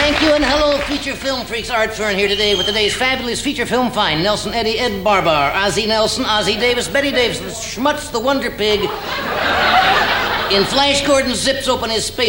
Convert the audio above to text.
Thank you, and hello, feature film freaks. Art Fern here today with today's fabulous feature film find. Nelson Eddy, Ed Barbar, Ozzie Nelson, Ozzie Davis, Betty Davis, Schmutz the Wonder Pig. In Flash Gordon zips open his space